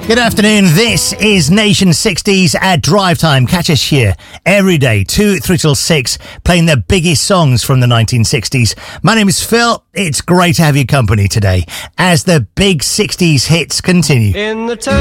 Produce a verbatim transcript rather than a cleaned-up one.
Good afternoon. This is Nation sixties at Drive Time. Catch us here every day, two, three till six, playing the biggest songs from the nineteen sixties. My name is Phil. It's great to have your company today as the big sixties hits continue. In the